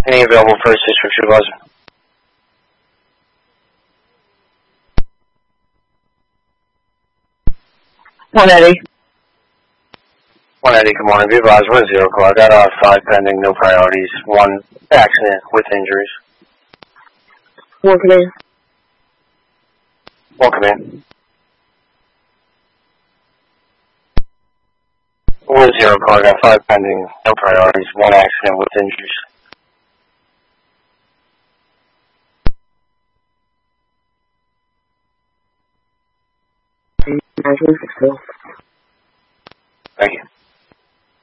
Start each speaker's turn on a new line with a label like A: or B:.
A: Any available first district supervisor?
B: One Eddie.
A: 180, good morning. Be advised, 1-0 call. I got 5 pending, no priorities. 1 accident with injuries.
B: One command.
A: 1 command. 1-0 call. I got 5 pending, no priorities. 1 accident with injuries.
B: Imagine 6-4.